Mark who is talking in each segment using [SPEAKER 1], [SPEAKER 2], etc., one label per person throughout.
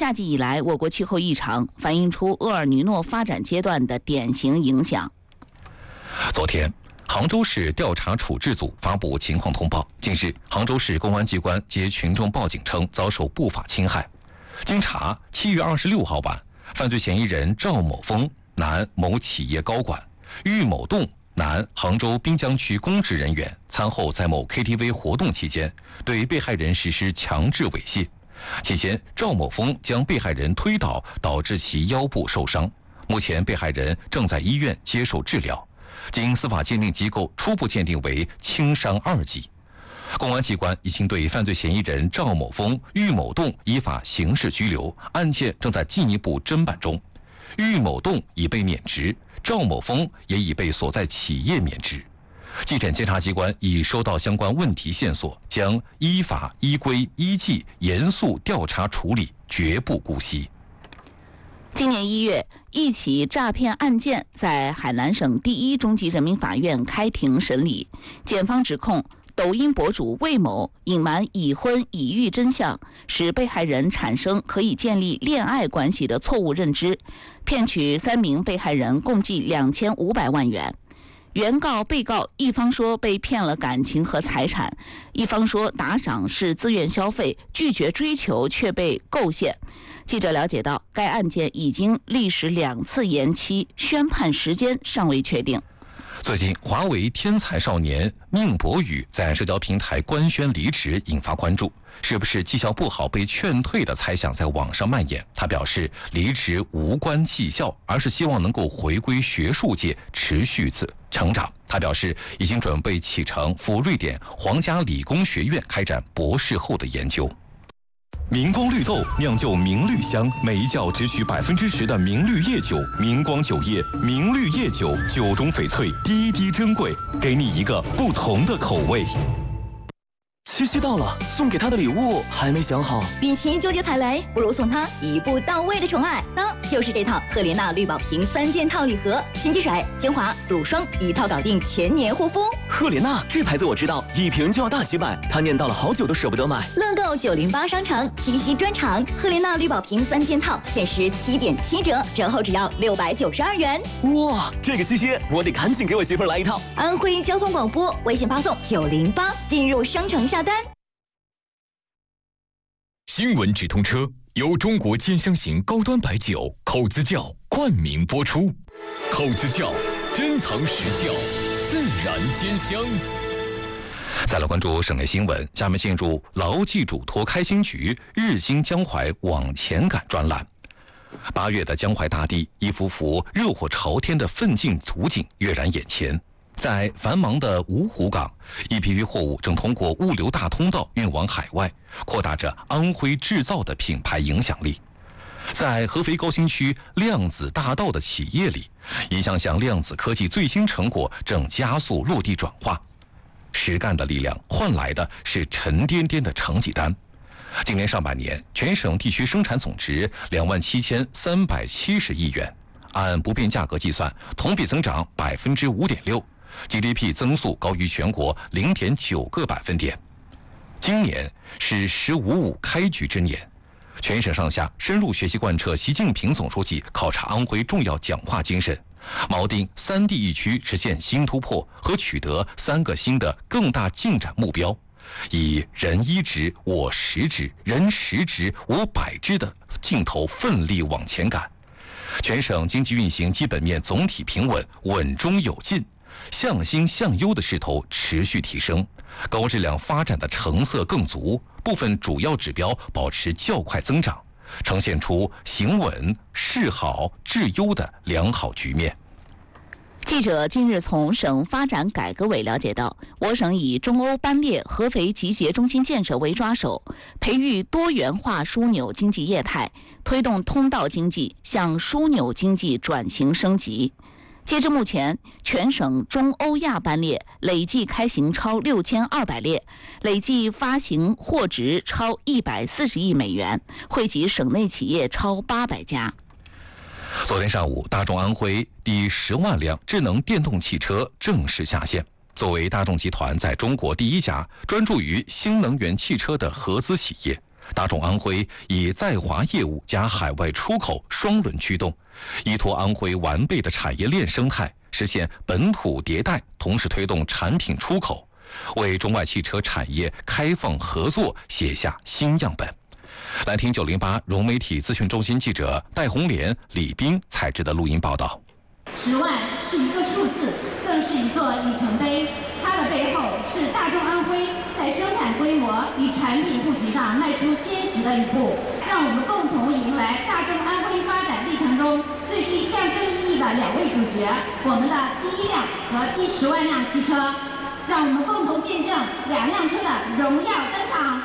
[SPEAKER 1] 夏季以来，我国气候异常，反映出厄尔尼诺发展阶段的典型影响。
[SPEAKER 2] 昨天，杭州市调查处置组发布情况通报。近日，杭州市公安机关接群众报警称遭受不法侵害。经查，7月26号晚，犯罪嫌疑人赵某峰，男，某企业高管；郁某栋，男，杭州滨江区公职人员，餐后在某 KTV 活动期间，对被害人实施强制猥亵。期间，赵某峰将被害人推倒，导致其腰部受伤。目前，被害人正在医院接受治疗。经司法鉴定机构初步鉴定为轻伤2级。公安机关已经对犯罪嫌疑人赵某峰、郁某栋依法刑事拘留，案件正在进一步侦办中。郁某栋已被免职，赵某峰也已被所在企业免职。地检监察机关已收到相关问题线索，将依法依规依纪严肃调查处理，绝不姑息。
[SPEAKER 1] 今年1月，一起诈骗案件在海南省第一中级人民法院开庭审理。检方指控抖音博主魏某隐瞒已婚已育真相，使被害人产生可以建立恋爱关系的错误认知，骗取3名被害人共计2500万元。原告、被告一方说被骗了感情和财产，一方说打赏是自愿消费，拒绝追求却被构陷。记者了解到，该案件已经历时2次延期，宣判时间尚未确定。
[SPEAKER 2] 最近，华为天才少年宁博宇在社交平台官宣离职，引发关注。是不是绩效不好被劝退的猜想在网上蔓延？他表示，离职无关绩效，而是希望能够回归学术界，持续成长。他表示，已经准备启程赴瑞典皇家理工学院开展博士后的研究。
[SPEAKER 3] 明光绿豆酿就明绿香，每一窖只取10%的明绿叶酒，明光酒业明绿叶酒，酒中翡翠，滴滴珍贵，给你一个不同的口味。
[SPEAKER 4] 七夕到了，送给他的礼物还没想好。
[SPEAKER 5] 与其纠结踩雷，不如送他一步到位的宠爱，那就是这套赫莲娜绿宝瓶3件套礼盒，洗肌水、精华、乳霜一套搞定全年护肤。
[SPEAKER 4] 赫莲娜这牌子我知道，一瓶就要大几百，他念叨了好久都舍不得买。
[SPEAKER 5] 乐购908商城七夕专场，赫莲娜绿宝瓶3件套限时7.7折，折后只要692元。
[SPEAKER 4] 哇，这个七夕我得赶紧给我媳妇来一套。
[SPEAKER 5] 安徽交通广播微信发送908，进入商城下单。
[SPEAKER 6] 新闻直通车由中国兼香型高端白酒口子窖冠名播出，口子窖珍藏实窖，自然兼香。
[SPEAKER 2] 再来关注省内新闻，下面进入牢记嘱托开心局日兴江淮往前赶专栏。8月的江淮大地，一幅幅热火朝天的奋进图景跃然眼前。在繁忙的芜湖港，一批批货物正通过物流大通道运往海外，扩大着安徽制造的品牌影响力。在合肥高新区量子大道的企业里，一项项量子科技最新成果正加速落地转化。实干的力量换来的是沉甸甸的成绩单。今年上半年，全省地区生产总值27370亿元，按不变价格计算，同比增长5.6%，GDP 增速高于全国0.9个百分点。今年是“15+5”开局之年，全省上下深入学习贯彻习近平总书记考察安徽重要讲话精神，锚定3地一区实现新突破和取得3个新的更大进展目标，以人1支我10支，人10支我100支的劲头奋力往前赶。全省经济运行基本面总体平稳，稳中有进，向新向优的势头持续提升，高质量发展的成色更足，部分主要指标保持较快增长，呈现出行稳、势好、质优的良好局面。
[SPEAKER 1] 记者近日从省发展改革委了解到，我省以中欧班列合肥集结中心建设为抓手，培育多元化枢纽经济业态，推动通道经济向枢纽经济转型升级。截至目前，全省中欧亚班列累计开行超6200列，累计发行货值超140亿美元，惠及省内企业超800家。
[SPEAKER 2] 昨天上午，大众安徽第10万辆智能电动汽车正式下线。作为大众集团在中国第一家专注于新能源汽车的合资企业， 大众安徽以在华业务加海外出口双轮驱动，依托安徽完备的产业链生态，实现本土迭代，同时推动产品出口，为中外汽车产业开放合作写下新样本。来听908融媒体资讯中心记者戴红莲、李斌采制的录音报道。
[SPEAKER 7] 10万是一个数字，更是一座里程碑。它的背后是大众安徽在生产规模与产品布局上迈出坚实的一步。让我们共同迎来大众安徽发展历程中最具象征意义的2位主角，我们的第1辆和第10万辆汽车。让我们共同见证2辆车的荣耀登场。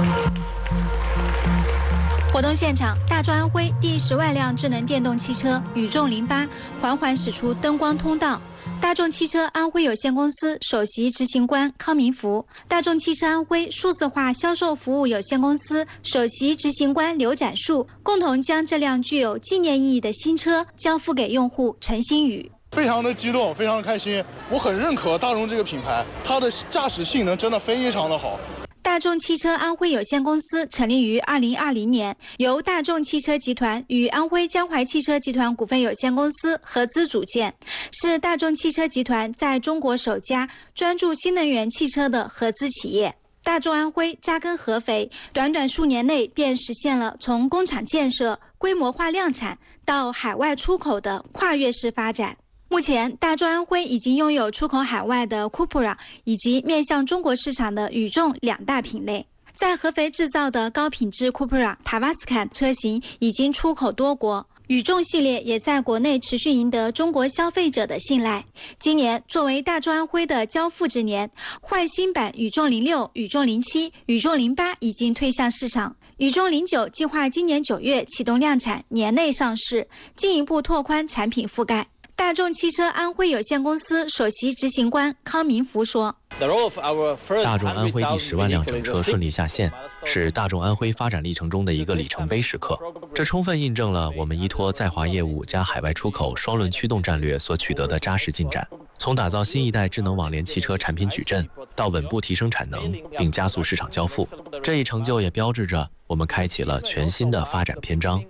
[SPEAKER 8] 活动现场，大众安徽第10万辆智能电动汽车宇众08缓缓驶出灯光通道。大众汽车安徽有限公司首席执行官康明福，大众汽车安徽数字化销售服务有限公司首席执行官刘展树共同将这辆具有纪念意义的新车交付给用户陈新宇。
[SPEAKER 9] 非常的激动，非常的开心，我很认可大众这个品牌，它的驾驶性能真的非常的好。
[SPEAKER 8] 大众汽车安徽有限公司成立于2020年，由大众汽车集团与安徽江淮汽车集团股份有限公司合资组建，是大众汽车集团在中国首家专注新能源汽车的合资企业。大众安徽扎根合肥，短短数年内便实现了从工厂建设、规模化量产到海外出口的跨越式发展。目前，大众安徽已经拥有出口海外的 Cupra 以及面向中国市场的宇众2大品类。在合肥制造的高品质 Cupra Tavascan 车型已经出口多国，宇众系列也在国内持续赢得中国消费者的信赖。今年作为大众安徽的交付之年，焕新版宇众06、宇众07、宇众08已经推向市场。宇众09计划今年9月启动量产，年内上市，进一步拓宽产品覆盖。大众汽车安徽有限公司首席执行官康明福说：
[SPEAKER 10] 大众安徽第10万辆整车顺利下线，是大众安徽发展历程中的一个里程碑时刻。这充分印证了我们依托在华业务加海外出口双轮驱动战略所取得的扎实进展。从打造新一代智能网联汽车产品矩阵，到稳步提升产能，并加速市场交付，这一成就也标志着我们开启了全新的发展篇章。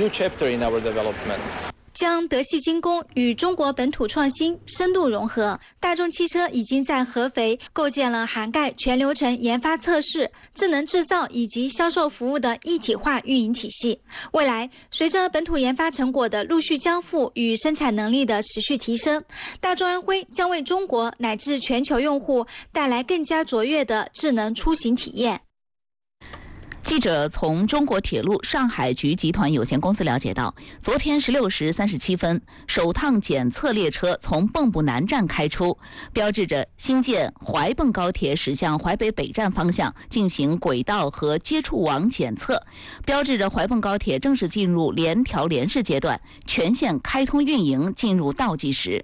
[SPEAKER 8] 将德系精工与中国本土创新深度融合，大众汽车已经在合肥构建了涵盖全流程研发测试、智能制造以及销售服务的一体化运营体系。未来，随着本土研发成果的陆续交付与生产能力的持续提升，大众安徽将为中国乃至全球用户带来更加卓越的智能出行体验。
[SPEAKER 1] 记者从中国铁路上海局集团有限公司了解到，昨天16时37分，首趟检测列车从蚌埠南站开出，标志着新建淮蚌高铁驶向淮北北站方向进行轨道和接触网检测，标志着淮蚌高铁正式进入联调联试阶段，全线开通运营进入倒计时。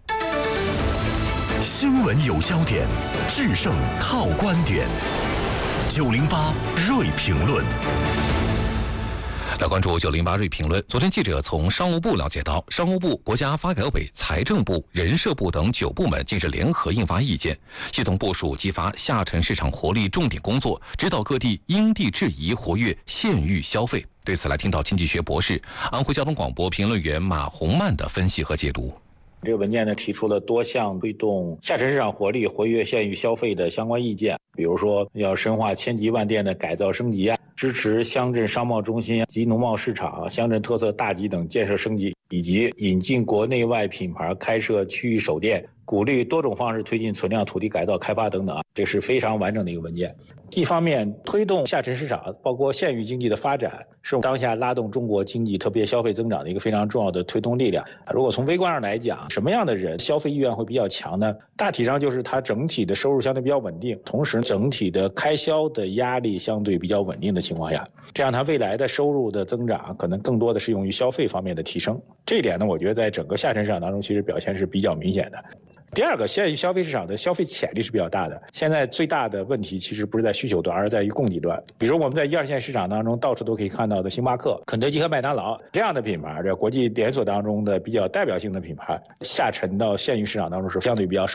[SPEAKER 11] 新闻有焦点，制胜靠观点。908锐评论。
[SPEAKER 2] 来关注908锐评论。昨天记者从商务部了解到，商务部、国家发改委、财政部、人社部等9部门近日联合印发意见，系统部署激发下沉市场活力重点工作，指导各地因地制宜活跃县域消费。对此，来听到经济学博士、安徽交通广播评论员马红曼的分析和解读。
[SPEAKER 12] 这个文件呢提出了多项推动下沉市场活力、活跃县域消费的相关意见，比如说要深化千级万店的改造升级啊，支持乡镇商贸中心及农贸市场、乡镇特色大集等建设升级，以及引进国内外品牌开设区域首店，鼓励多种方式推进存量土地改造开发等等啊，这是非常完整的一个文件。一方面推动下沉市场，包括县域经济的发展，是当下拉动中国经济特别消费增长的一个非常重要的推动力量。如果从微观上来讲，什么样的人消费意愿会比较强呢？大体上就是他整体的收入相对比较稳定，同时整体的开销的压力相对比较稳定的情况下，这样他未来的收入的增长可能更多的是用于消费方面的提升。这一点呢，我觉得在整个下沉市场当中其实表现是比较明显的。第二个，县域消费市场的消费潜力是比较大的。现在最大的问题其实不是在需求端，而是在于供给端。比如我们在1、2线市场当中到处都可以看到的星巴克、肯德基和麦当劳这样的品牌，这国际连锁当中的比较代表性的品牌，下沉到县域市场当中是相对比较少的。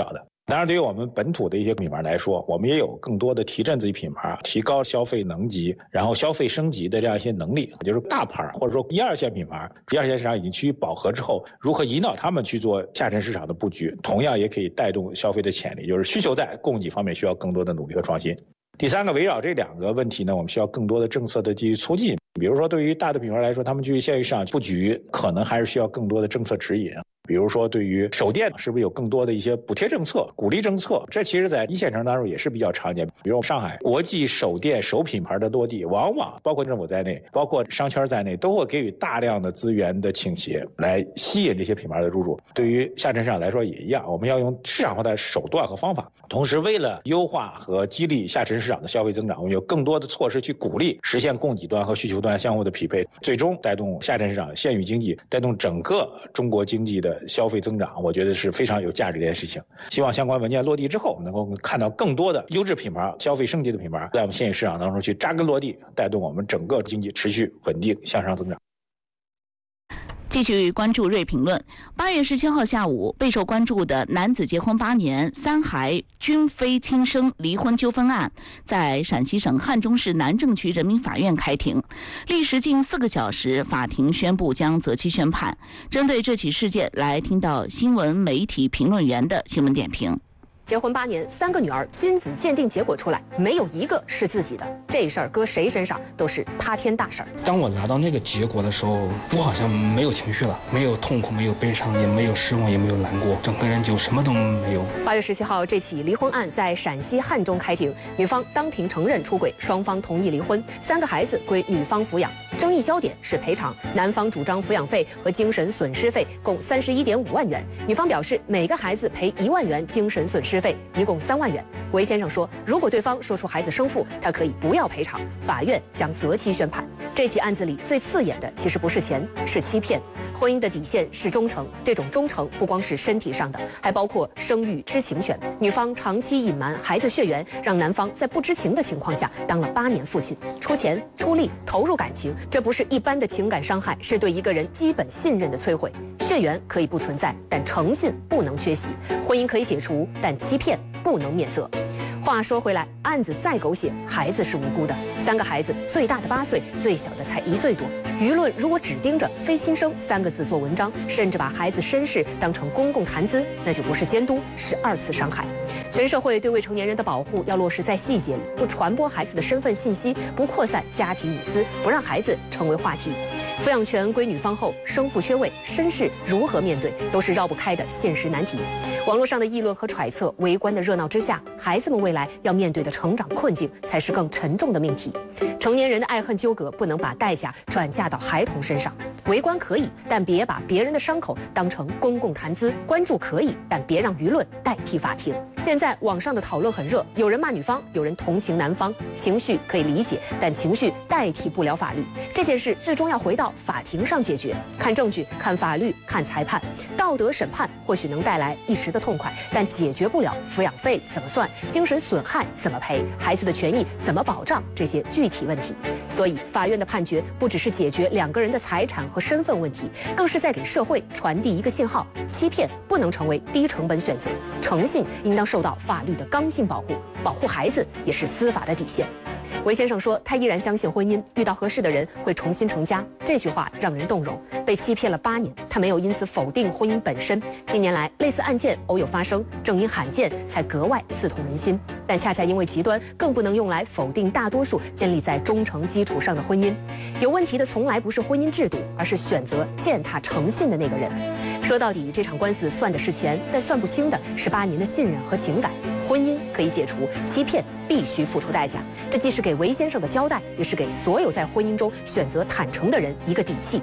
[SPEAKER 12] 当然，对于我们本土的一些品牌来说，我们也有更多的提振自己品牌、提高消费能级，然后消费升级的这样一些能力。就是大牌或者说1、2线品牌，1、2线市场已经趋于饱和之后，如何引导他们去做下沉市场的布局，同样也可以带动消费的潜力。就是需求在，供给方面需要更多的努力和创新。第三个，围绕这2个问题呢，我们需要更多的政策的积极促进。比如说，对于大的品牌来说，他们去县域市场布局，可能还是需要更多的政策指引。比如说，对于手电，是不是有更多的一些补贴政策、鼓励政策？这其实在1线城市当中也是比较常见。比如上海国际手电首品牌的落地，往往包括政府在内，包括商圈在内，都会给予大量的资源的倾斜，来吸引这些品牌的入驻。对于下沉市场来说也一样，我们要用市场化的手段和方法，同时为了优化和激励下沉市场的消费增长，我们有更多的措施去鼓励实现供给端和需求端相互的匹配，最终带动下沉市场县域经济，带动整个中国经济的消费增长，我觉得是非常有价值的一件事情。希望相关文件落地之后，能够看到更多的优质品牌、消费升级的品牌在我们县域市场当中去扎根落地，带动我们整个经济持续稳定向上增长。
[SPEAKER 1] 继续关注瑞评论。8月17号下午，备受关注的男子结婚8年3孩均非亲生离婚纠纷案，在陕西省汉中市南郑区人民法院开庭，历时近4个小时，法庭宣布将择期宣判。针对这起事件，来听到新闻媒体评论员的新闻点评。
[SPEAKER 13] 结婚8年，3个女儿亲子鉴定结果出来，没有一个是自己的。这事儿搁谁身上都是塌天大事儿。
[SPEAKER 14] 当我拿到那个结果的时候，我好像没有情绪了，没有痛苦，没有悲伤，也没有失望，也没有难过，整个人就什么都没有。
[SPEAKER 13] 8月17号，这起离婚案在陕西汉中开庭，女方当庭承认出轨，双方同意离婚，3个孩子归女方抚养。争议焦点是赔偿，男方主张抚养费和精神损失费共31.5万元，女方表示每个孩子赔1万元精神损失费，一共3万元。韦先生说，如果对方说出孩子生父，他可以不要赔偿，法院将择期宣判。这起案子里最刺眼的其实不是钱，是欺骗。婚姻的底线是忠诚，这种忠诚不光是身体上的，还包括生育知情权。女方长期隐瞒孩子血缘，让男方在不知情的情况下当了8年父亲，出钱出力投入感情，这不是一般的情感伤害，是对一个人基本信任的摧毁。血缘可以不存在，但诚信不能缺席；婚姻可以解除，但欺骗不能免责。话说回来，案子再狗血，孩子是无辜的。3个孩子，最大的8岁，最小的才1岁多。舆论如果只盯着非亲生3个字做文章，甚至把孩子身世当成公共谈资，那就不是监督，是2次伤害。全社会对未成年人的保护要落实在细节里，不传播孩子的身份信息，不扩散家庭隐私，不让孩子成为话题。抚养权归女方后，生父缺位，身世如何面对，都是绕不开的现实难题。网络上的议论和揣测，围观的热闹之下，孩子们未来要面对的成长困境，才是更沉重的命题。成年人的爱恨纠葛，不能把代价转嫁到孩童身上。围观可以，但别把别人的伤口当成公共谈资；关注可以，但别让舆论代替法庭。现在网上的讨论很热，有人骂女方，有人同情男方，情绪可以理解，但情绪代替不了法律。这件事最终要回到法庭上解决，看证据，看法律，看裁判。道德审判或许能带来一时的痛快，但解决不了抚养费怎么算、精神损害怎么赔、孩子的权益怎么保障这些具体问题。所以，法院的判决不只是解决2个人的财产和身份问题，更是在给社会传递一个信号：欺骗不能成为低成本选择，诚信应当受到法律的刚性保护，保护孩子也是司法的底线。韦先生说，他依然相信婚姻，遇到合适的人会重新成家。这句话让人动容。被欺骗了8年，他没有因此否定婚姻本身。近年来，类似案件偶有发生，正因罕见才格外刺痛人心。但恰恰因为极端，更不能用来否定大多数建立在忠诚基础上的婚姻。有问题的从来不是婚姻制度，而是选择践踏诚信的那个人。说到底，这场官司算的是钱，但算不清的是8年的信任和情感。婚姻可以解除，欺骗必须付出代价。这既是给韦先生的交代，也是给所有在婚姻中选择坦诚的人一个底气。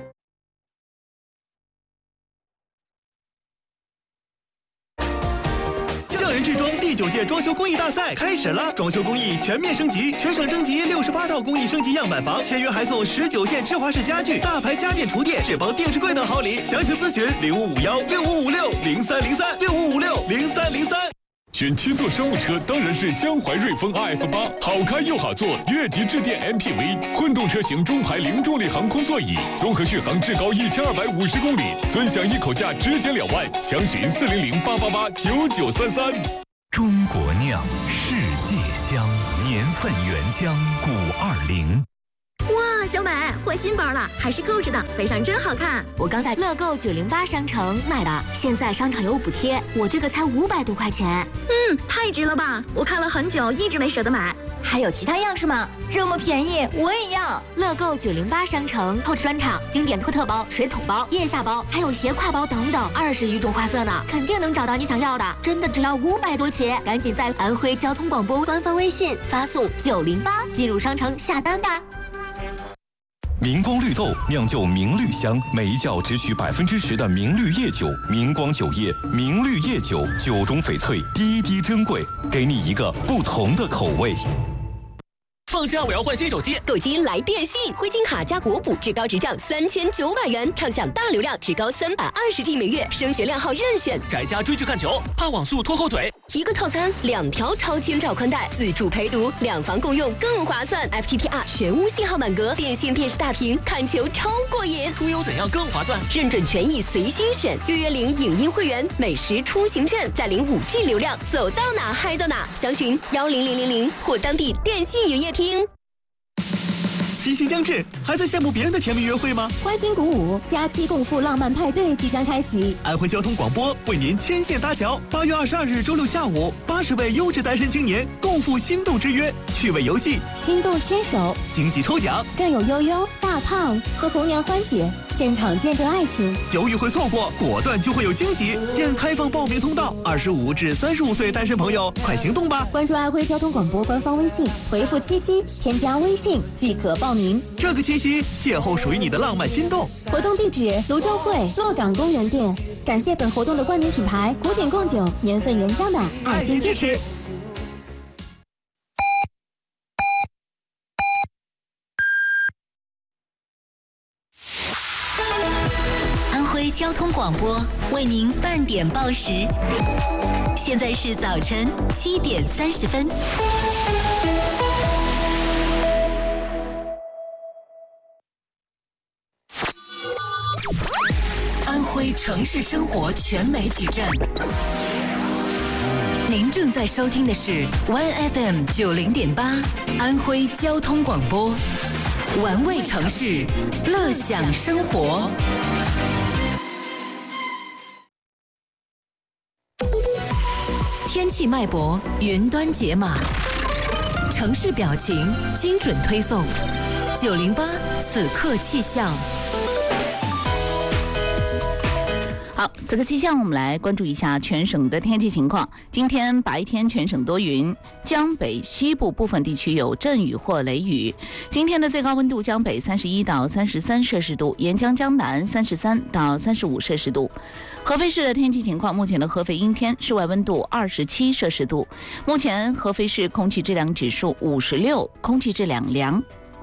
[SPEAKER 15] 匠人制装第9届装修工艺大赛开始了，装修工艺全面升级，全省征集68套工艺升级样板房，签约还送19件芝华士家具、大牌家电厨电、智邦电视柜等好礼。详情咨询05516556030365560303。
[SPEAKER 6] 选7座商务车当然是江淮瑞风 RF8，好开又好坐，越级致电 MPV， 混动车型中排零重力航空座椅，综合续航至高1250公里，尊享一口价直减2万，详询40088889933。
[SPEAKER 11] 中国酿，世界香，年份原浆520。
[SPEAKER 5] 哇，小美换新包了，还是购置的，配上真好看。
[SPEAKER 16] 我刚在乐购908商城买的，现在商场有补贴，我这个才500多块钱。
[SPEAKER 5] 太值了吧！我看了很久，一直没舍得买。还有其他样式吗？这么便宜，我也要。
[SPEAKER 16] 乐购908商城购置专场，经典托特包、水桶包、腋下包，还有斜挎包等等，20余种花色呢，肯定能找到你想要的。真的只要500多起，赶紧在安徽交通广播官方微信发送908进入商城下单吧。
[SPEAKER 3] 明光绿豆酿就明绿香，每一窖只取10%的明绿叶酒。明光酒业明绿叶酒，酒中翡翠，滴滴珍贵，给你一个不同的口味。
[SPEAKER 17] 放假我要换新手机，
[SPEAKER 18] 购机来电信，汇金卡加国补，至高直降3900元，畅享大流量，至高320G 每月，升学量号任选。
[SPEAKER 17] 宅家追剧看球，怕网速拖后腿，
[SPEAKER 18] 一个套餐2条超千兆宽带，自助陪读，2房共用更划算。FTTR 全屋信号满格，电信电视大屏，看球超过瘾。
[SPEAKER 17] 出游怎样更划算？
[SPEAKER 18] 认准权益随心选，预约领影音会员，美食出行券，再领5G 流量，走到哪嗨到哪。详询10000或当地电信营业厅。
[SPEAKER 15] 七夕将至，还在羡慕别人的甜蜜约会吗？
[SPEAKER 18] 欢欣鼓舞，假期共赴浪漫派对即将开启。
[SPEAKER 15] 安徽交通广播为您牵线搭桥，8月22日周六下午，80位优质单身青年共赴心动之约，趣味游戏，
[SPEAKER 18] 心动牵手，
[SPEAKER 15] 惊喜抽奖，
[SPEAKER 18] 更有悠悠、大胖和红娘欢姐现场见证爱情。
[SPEAKER 15] 犹豫会错过，果断就会有惊喜。现开放报名通道，25至35岁单身朋友快行动吧！
[SPEAKER 18] 关注安徽交通广播官方微信，回复七夕，添加微信即可报名。
[SPEAKER 15] 这个七夕，邂逅属于你的浪漫心动。
[SPEAKER 18] 活动地址：泸州会洛港公园店。感谢本活动的冠名品牌古井贡酒年份原浆的爱心支持。
[SPEAKER 19] 安徽交通广播为您半点报时，现在是早晨7点30分。安徽城市生活全媒矩阵，您正在收听的是 OneFM 90.8安徽交通广播，玩味城市，乐享生活。天气脉搏，云端解码，城市表情，精准推送。908此刻气象。
[SPEAKER 1] 好，此刻气象，我们来关注一下全省的天气情况。今天白天全省多云，江北西部部分地区有阵雨或雷雨。今天的最高温度，江北31到33摄氏度，沿江江南33到35摄氏度。合肥市的天气情况，目前的合肥阴天，室外温度27摄氏度。目前合肥市空气质量指数56，空气质量良。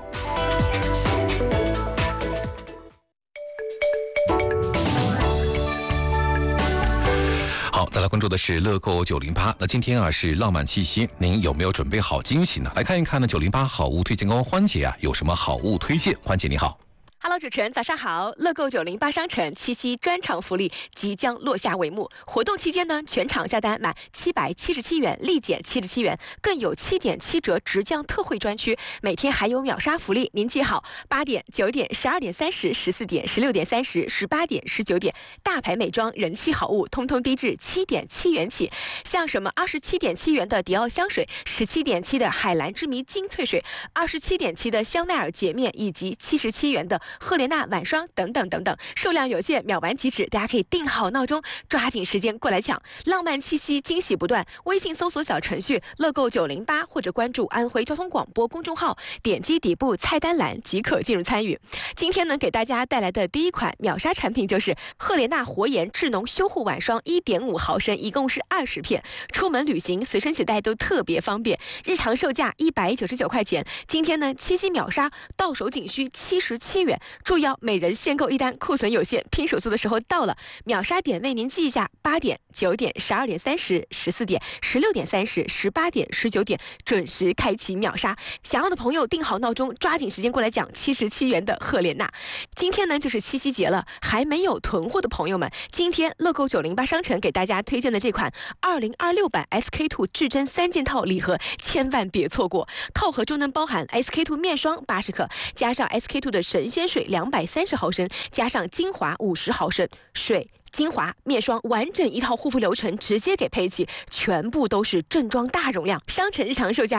[SPEAKER 2] 好，再来关注的是乐购908。那今天啊是浪漫气息，您有没有准备好惊喜呢？来看一看呢908好物推荐官欢姐啊有什么好物推荐？欢姐你好。
[SPEAKER 20] Hello， 主持人早上好！乐购908商城七夕专场福利即将落下帷幕。活动期间呢，全场下单满777元，立减77元，更有7.7折直降特惠专区。每天还有秒杀福利，您记好：8点、9点、12点30、14点、16点30、18点、19点，大牌美妆、人气好物，通通低至7.7元起。像什么27.7元的迪奥香水，17.7的海蓝之谜精粹水，27.7的香奈儿洁面，以及77元的赫莲娜晚霜等等等等，数量有限，秒完即止，大家可以定好闹钟，抓紧时间过来抢，浪漫气息，惊喜不断。微信搜索小程序乐购908，或者关注安徽交通广播公众号，点击底部菜单栏即可进入参与。今天呢，给大家带来的第一款秒杀产品就是赫莲娜活颜智浓修护晚霜，1.5毫升，一共是20片，出门旅行随身携带都特别方便。日常售价199块钱，今天呢七夕秒杀，到手仅需77元。 注意哦，每人限购1单，库存有限，拼手速的时候到了。秒杀点为您记一下：8点、9点、12点30、14点、16点30、18点、19点，准时开启秒杀。想要的朋友定好闹钟，抓紧时间过来抢77元的赫莲娜。今天呢就是七夕节了，还没有囤货的朋友们，今天乐购908商城给大家推荐的这款2026版 SK-II 至臻3件套礼盒，千万别错过。套盒中能包含 SK-II 面霜80克，加上 SK-II 的神仙水230毫升，加上精华50毫升，水、精华、面霜完整一套护肤流程直接给配齐，全部都是正装大容量。商城日常售价